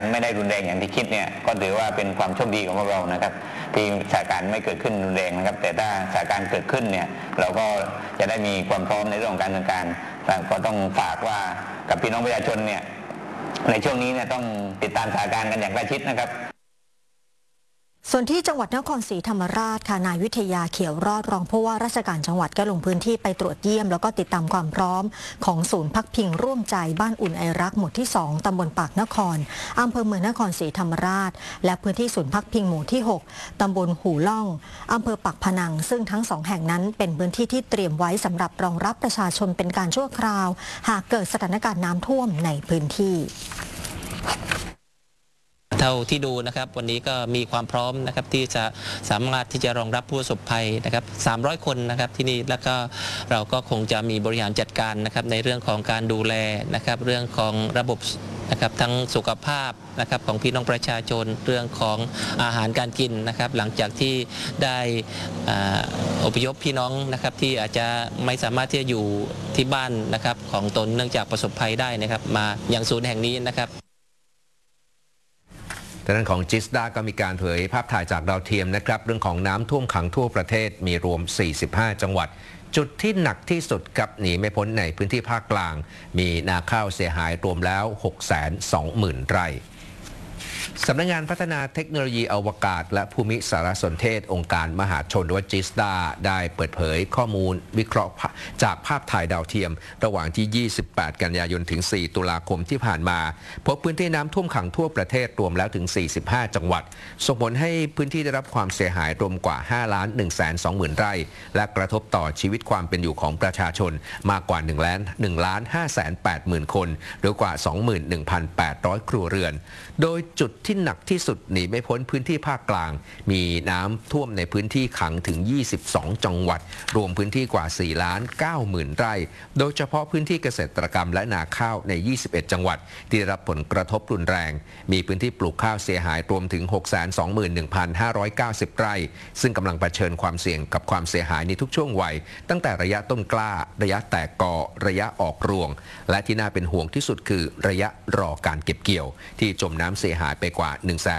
ไม่ได้รุนแรงอย่างที่คิดเนี่ยก็ถือว่าเป็นความโชคดีของพวกเรานะครับที่สถานการณ์ไม่เกิดขึ้นรุนแรงนะครับแต่ถ้าสถานการณ์เกิดขึ้นเนี่ยเราก็จะได้มีความพร้อมในเรื่องของการดำเนินการก็ต้องฝากว่ากับพี่น้องประชาชนเนี่ยในช่วงนี้เนี่ยต้องติดตามสถานการณ์กันอย่างใกล้ชิดนะครับส่วนที่จังหวัดนครศรีธรรมราชค่ะนายวิทยาเขียวรอดรองผู้ว่าราชการจังหวัดก็ลงพื้นที่ไปตรวจเยี่ยมแล้วก็ติดตามความพร้อมของศูนย์พักพิงร่วมใจบ้านอุ่นไอรักหมู่ที่2ตำบลปากนครอำเภอเมืองนครศรีธรรมราชและพื้นที่ศูนย์พักพิงหมู่ที่6ตำบลหูล่องอำเภอปากพนังซึ่งทั้ง2แห่งนั้นเป็นพื้นที่ที่เตรียมไว้สำหรับรองรับประชาชนเป็นการชั่วคราวหากเกิดสถานการณ์น้ำท่วมในพื้นที่เท่าที่ดูนะครับวันนี้ก็มีความพร้อมนะครับที่จะสามารถที่จะรองรับผู้ประสบภัยนะครับ300 คนนะครับที่นี่แล้วก็เราก็คงจะมีบริหารจัดการนะครับในเรื่องของการดูแลนะครับเรื่องของระบบนะครับทั้งสุขภาพนะครับของพี่น้องประชาชนเรื่องของอาหารการกินนะครับหลังจากที่ได้อพยพพี่น้องนะครับที่อาจจะไม่สามารถที่จะอยู่ที่บ้านนะครับของตนเนื่องจากประสบภัยได้นะครับมาอย่างศูนย์แห่งนี้นะครับด้านของจิสดาก็มีการเผยภาพถ่ายจากดาวเทียมนะครับเรื่องของน้ำท่วมขังทั่วประเทศมีรวม45จังหวัดจุดที่หนักที่สุดกับหนีไม่พ้นในพื้นที่ภาคกลางมีนาข้าวเสียหายรวมแล้ว 620,000 ไร่สำนักงานพัฒนาเทคโนโลยีอวกาศและภูมิสารสนเทศองค์การมหาชนหรือว่าจิสดาได้เปิดเผยข้อมูลวิเคราะห์จากภาพถ่ายดาวเทียมระหว่างที่ 28 กันยายนถึง 4 ตุลาคมที่ผ่านมาพบพื้นที่น้ำท่วมขังทั่วประเทศรวมแล้วถึง 45 จังหวัดส่งผลให้พื้นที่ได้รับความเสียหายรวมกว่า 5,120,000 ไร่และกระทบต่อชีวิตความเป็นอยู่ของประชาชนมากกว่า 1,580,000 คนหรือกว่า 21,800 ครัวเรือนโดยจุดที่หนักที่สุดหนีไม่พ้นพื้นที่ภาคกลางมีน้ำท่วมในพื้นที่ขังถึง22จังหวัดรวมพื้นที่กว่า 4,90,000 ไร่โดยเฉพาะพื้นที่เกษตรกรรมและนาข้าวใน21จังหวัดที่ได้รับผลกระทบรุนแรงมีพื้นที่ปลูกข้าวเสียหายรวมถึง 621,590 ไร่ซึ่งกำลังเผชิญความเสี่ยงกับความเสียหายในทุกช่วงวัยตั้งแต่ระยะต้นกล้าระยะแตกกอระยะออกรวงและที่น่าเป็นห่วงที่สุดคือระยะรอการเก็บเกี่ยวที่จมน้ำเสียหายไปกว่า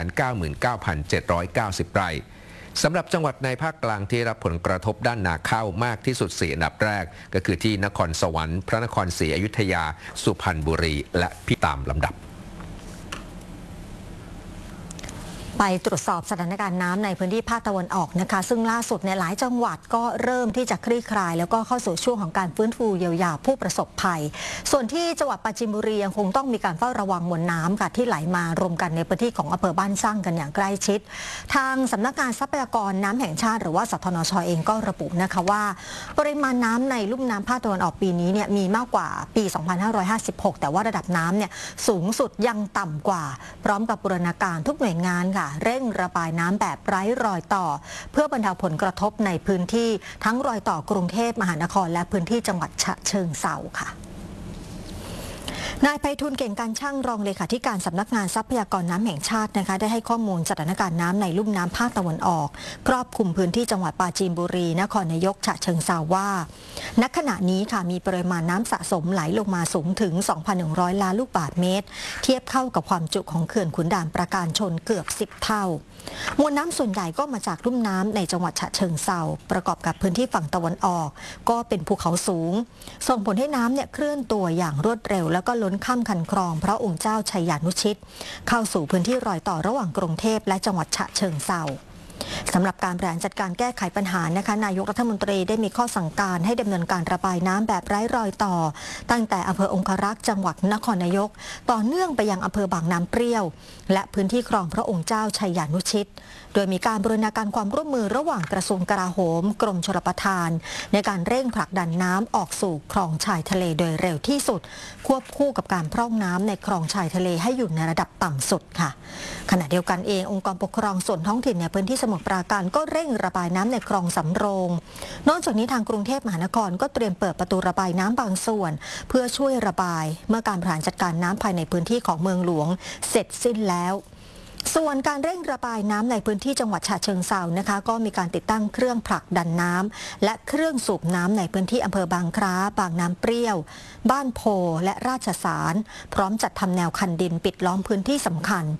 199,790 ไร่สำหรับจังหวัดในภาคกลางที่รับผลกระทบด้านนาข้าวมากที่สุด4อันดับแรกก็คือที่นครสวรรค์พระนครศรีอยุธยาสุพรรณบุรีและพิตามลำดับไปตรวจสอบสถานการณ์น้ำในพื้นที่ภาคตะวันออกนะคะซึ่งล่าสุดในหลายจังหวัดก็เริ่มที่จะคลี่คลายแล้วก็เข้าสู่ช่วงของการฟื้นฟูเยียวยาผู้ประสบภัยส่วนที่จังหวัดปราจีนบุรียังคงต้องมีการเฝ้าระวังมวลน้ำค่ะที่ไหลมารวมกันในพื้นที่ของอำเภอบ้านสร้างกันอย่างใกล้ชิดทางสำนักงานทรัพยากรน้ำแห่งชาติหรือว่าสทนช.เองก็ระบุนะคะว่าปริมาณน้ำในลุ่มน้ำภาคตะวันออกปีนี้เนี่ยมีมากกว่าปี 2556 แต่ว่าระดับน้ำเนี่ยสูงสุดยังต่ำกว่าพร้อมกับบูรณาการทุกหน่วยงานค่ะเร่งระบายน้ำแบบไร้รอยต่อเพื่อบรรเทาผลกระทบในพื้นที่ทั้งรอยต่อกรุงเทพมหานครและพื้นที่จังหวัดฉะเชิงเทราค่ะนายไพฑูรย์เก่งการช่างรองเลขาธิการสำนักงานทรัพยากรน้ำแห่งชาตินะคะได้ให้ข้อมูลสถานการณ์น้ำในลุ่มน้ำภาคตะวันออกครอบคลุมพื้นที่จังหวัดปราจีนบุรีนครนายกฉะเชิงเทราว่าณขณะนี้ค่ะมีปริมาณน้ำสะสมไหลลงมาสูงถึง 2,100 ล้านลูกบาศก์เมตรเทียบเข้ากับความจุของเขื่อนขุนด่านปราการชนเกือบ10 เท่ามวลน้ำส่วนใหญ่ก็มาจากลุ่มน้ำในจังหวัดฉะเชิงเทราประกอบกับพื้นที่ฝั่งตะวันออกก็เป็นภูเขาสูงส่งผลให้น้ำเนี่ยเคลื่อนตัวอย่างรวดเร็วแล้วก็ล้นข้ามคันคลองพระองค์เจ้าชัยยานุชิตเข้าสู่พื้นที่รอยต่อระหว่างกรุงเทพและจังหวัดฉะเชิงเทราสำหรับการบริหารจัดการแก้ไขปัญหานะคะนายกรัฐมนตรีได้มีข้อสั่งการให้ดำเนินการระบายน้ำแบบไร้รอยต่อตั้งแต่อำเภอองครักษ์จังหวัดนครนายกต่อเนื่องไปยังอำเภอบางน้ำเปรี้ยวและพื้นที่คลองพระองค์เจ้าชัยยานุชิตโดยมีการบูรณาการความร่วมมือระหว่างกระทรวงกลาโหมกรมชลประทานในการเร่งผลักดันน้ำออกสู่คลองชายทะเลโดยเร็วที่สุดควบคู่กับการพร่องน้ำในคลองชายทะเลให้อยู่ในระดับต่ำสุดค่ะขณะเดียวกันเององค์กรปกครองส่วนท้องถิ่นในพื้นที่สมุทรปราการก็เร่งระบายน้ำในคลองสำโรงนอกจากนี้ทางกรุงเทพมหานครก็เตรียมเปิดประตูระบายน้ำบางส่วนเพื่อช่วยระบายเมื่อการบริหารจัดการน้ำภายในพื้นที่ของเมืองหลวงเสร็จสิ้นแล้วส่วนการเร่งระบายน้ำในพื้นที่จังหวัดฉะเชิงเทรานะคะก็มีการติดตั้งเครื่องผลักดันน้ำและเครื่องสูบน้ำในพื้นที่อำเภอบางคล้าบางน้ำเปรี้ยวบ้านโพและราชสารพร้อมจัดทำแนวคันดินปิดล้อมพื้นที่สำคัญ